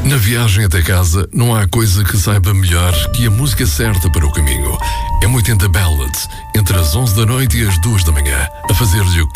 Na viagem até casa, não há coisa que saiba melhor que a música certa para o caminho. É 80 Ballads, entre as 11 da noite e as 2 da manhã, a fazer-lhe